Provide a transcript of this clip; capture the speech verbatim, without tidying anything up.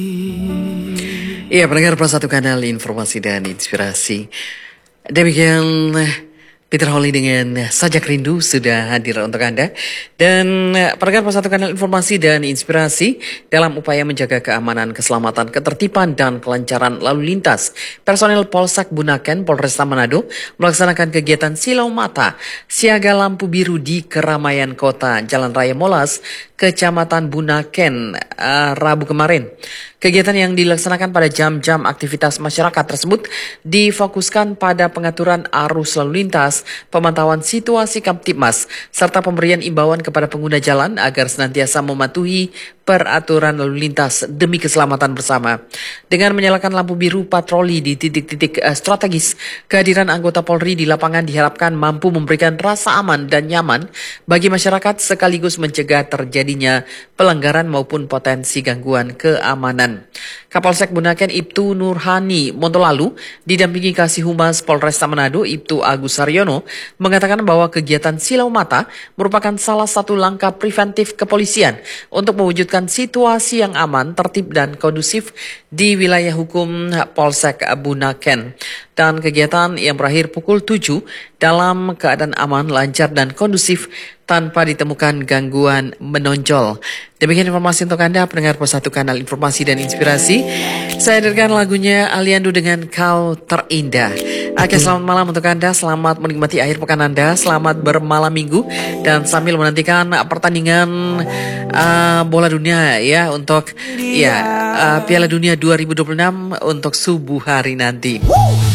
Iya, pendengar Plus Satu Kanal Informasi dan Inspirasi. Demikian Peter Holly dengan Sajak Rindu sudah hadir untuk Anda. Dan pendengar Plus Satu Kanal Informasi dan Inspirasi, dalam upaya menjaga keamanan, keselamatan, ketertiban, dan kelancaran lalu lintas, personel Polsek Bunaken, Polresta Manado melaksanakan kegiatan Silau Mata, siaga lampu biru di keramaian kota Jalan Raya Molas, Kecamatan Bunaken, uh, Rabu kemarin. Kegiatan yang dilaksanakan pada jam-jam aktivitas masyarakat tersebut difokuskan pada pengaturan arus lalu lintas, pemantauan situasi Kamtibmas, serta pemberian imbauan kepada pengguna jalan agar senantiasa mematuhi peraturan lalu lintas demi keselamatan bersama. Dengan menyalakan lampu biru patroli di titik-titik uh, strategis, kehadiran anggota Polri di lapangan diharapkan mampu memberikan rasa aman dan nyaman bagi masyarakat sekaligus mencegah terjadinya pelanggaran maupun potensi gangguan keamanan. Kapolsek Bunaken Ibtu Nurhani Montolalu didampingi Kasih Humas Polresta Manado Ibtu Agus Saryono mengatakan bahwa kegiatan Silau Mata merupakan salah satu langkah preventif kepolisian untuk mewujudkan situasi yang aman, tertib dan kondusif di wilayah hukum Polsek Bunaken. Dan kegiatan yang berakhir pukul tujuh dalam keadaan aman, lancar dan kondusif tanpa ditemukan gangguan menonjol. Demikian informasi untuk Anda, pendengar Plus Satu Kanal Informasi dan Inspirasi. Saya hadirkan lagunya Aliando dengan Kau Terindah. Oke, selamat malam untuk Anda, selamat menikmati akhir pekan Anda, selamat bermalam minggu, dan sambil menantikan pertandingan uh, bola dunia ya untuk ya uh, Piala Dunia dua ribu dua puluh enam untuk subuh hari nanti.